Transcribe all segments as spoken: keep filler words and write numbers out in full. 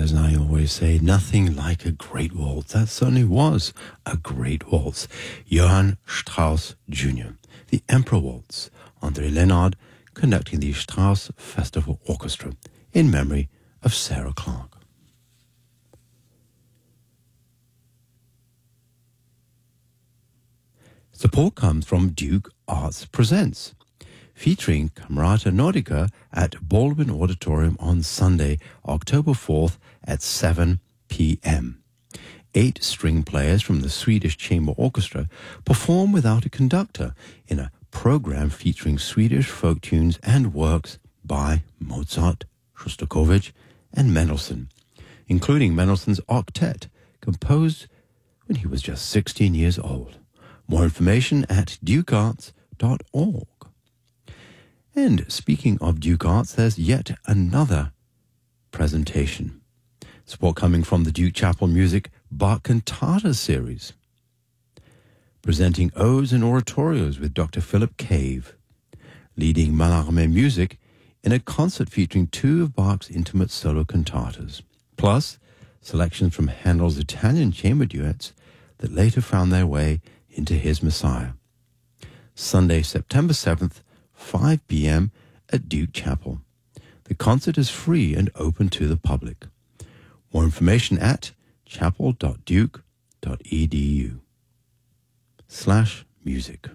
as I always say, nothing like a great waltz. That certainly was a great waltz. Johann Strauss Junior, the Emperor Waltz, André Leonard conducting the Strauss Festival Orchestra in memory of Sarah Clark. Support comes from Duke Arts Presents, featuring Camerata Nordica at Baldwin Auditorium on Sunday, October fourth at seven p.m. Eight string players from the Swedish Chamber Orchestra perform without a conductor in a program featuring Swedish folk tunes and works by Mozart, Shostakovich, and Mendelssohn, including Mendelssohn's Octet, composed when he was just sixteen years old. More information at duke arts dot org. And speaking of Duke Arts, there's yet another presentation. Support coming from the Duke Chapel Music Bach Cantata series, presenting odes and oratorios with Doctor Philip Cave, leading Mallarmé music in a concert featuring two of Bach's intimate solo cantatas, plus selections from Handel's Italian chamber duets that later found their way into his Messiah. Sunday, September seventh, five p.m. at Duke Chapel. The concert is free and open to the public. More information at chapel.duke.edu slash music.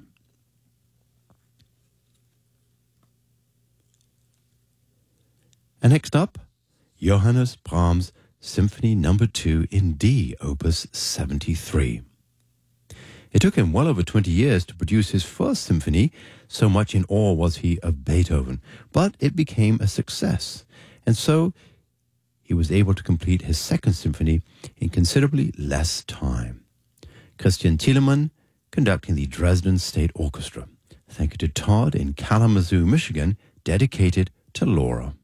And next up, Johannes Brahms Symphony Number two in D, Opus seventy-three. It took him well over twenty years to produce his first symphony, so much in awe was he of Beethoven, but it became a success, and so he was able to complete his second symphony in considerably less time. Christian Thielemann conducting the Dresden State Orchestra. Thank you to Todd in Kalamazoo, Michigan, dedicated to Laura.